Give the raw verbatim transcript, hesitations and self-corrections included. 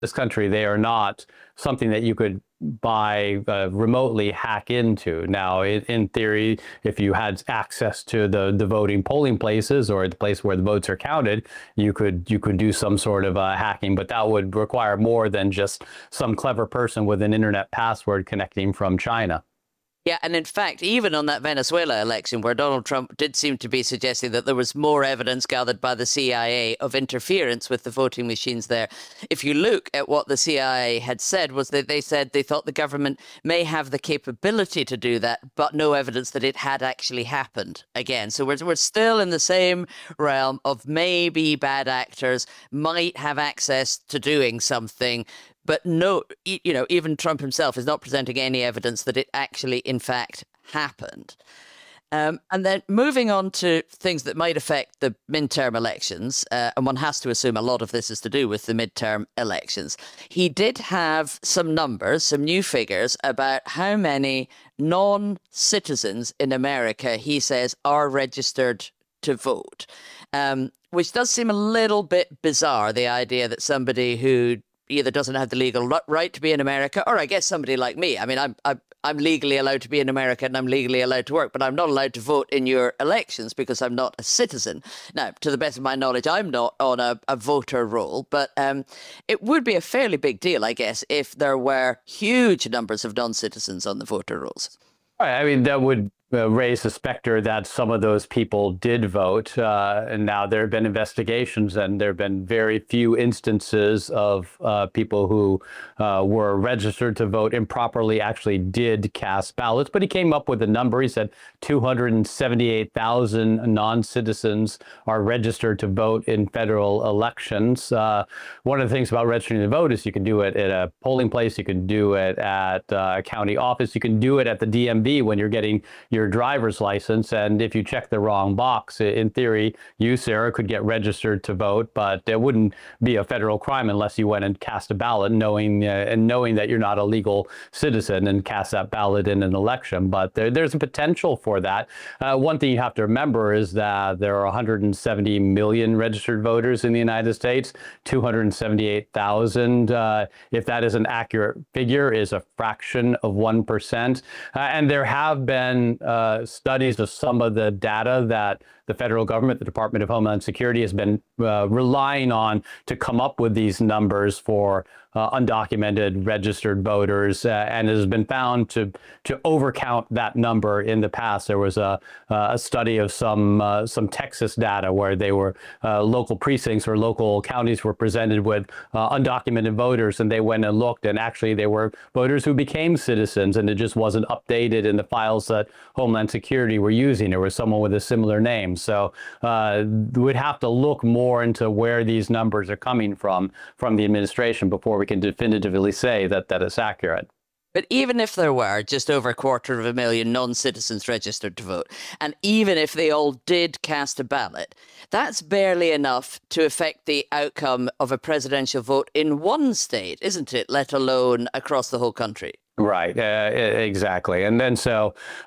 this country, they are not something that you could by uh, remotely hack into. Now, in, in theory, if you had access to the, the voting polling places or the place where the votes are counted, you could you could do some sort of uh, hacking, but that would require more than just some clever person with an internet password connecting from China. Yeah, and in fact, even on that Venezuela election, where Donald Trump did seem to be suggesting that there was more evidence gathered by the C I A of interference with the voting machines there, if you look at what the C I A had said, was that they said they thought the government may have the capability to do that, but no evidence that it had actually happened again. So we're, we're still in the same realm of maybe bad actors might have access to doing something. But no, you know, even Trump himself is not presenting any evidence that it actually, in fact, happened. Um, and then moving on to things that might affect the midterm elections, uh, and one has to assume a lot of this is to do with the midterm elections. He did have some numbers, some new figures about how many non-citizens in America, he says, are registered to vote, um, which does seem a little bit bizarre, the idea that somebody who either doesn't have the legal right to be in America, or I guess somebody like me. I mean, I'm, I'm I'm legally allowed to be in America and I'm legally allowed to work, but I'm not allowed to vote in your elections because I'm not a citizen. Now, to the best of my knowledge, I'm not on a, a voter roll, but um, it would be a fairly big deal, I guess, if there were huge numbers of non-citizens on the voter rolls. Right. I mean, that would uh, raise the specter that some of those people did vote. Uh, and now there have been investigations, and there have been very few instances of uh, people who uh, were registered to vote improperly actually did cast ballots. But he came up with a number. He said two hundred seventy-eight thousand non-citizens are registered to vote in federal elections. Uh, one of the things about registering to vote is you can do it at a polling place. You can do it at uh, a county office. You can do it at the D M V when you're getting your driver's license. And if you check the wrong box, in theory, you, Sarah, could get registered to vote, but it wouldn't be a federal crime unless you went and cast a ballot, knowing uh, and knowing that you're not a legal citizen and cast that ballot in an election. But there, there's a potential for that. Uh, one thing you have to remember is that there are one hundred seventy million registered voters in the United States. two hundred seventy-eight thousand, uh, if that is an accurate figure, is a fraction of one percent. Uh, and there have been uh, studies of some of the data that the federal government, the Department of Homeland Security, has been uh, relying on to come up with these numbers for uh, undocumented registered voters, uh, and it has been found to to overcount that number in the past. There was a a study of some uh, some Texas data where they were uh, local precincts or local counties were presented with uh, undocumented voters, and they went and looked, and actually they were voters who became citizens, and it just wasn't updated in the files that Homeland Security were using. There was someone with a similar name. So uh, we'd have to look more into where these numbers are coming from from the administration before we can definitively say that that is accurate. But even if there were just over a quarter of a million non-citizens registered to vote, and even if they all did cast a ballot, that's barely enough to affect the outcome of a presidential vote in one state, isn't it? Let alone across the whole country. Right, uh, exactly. And then so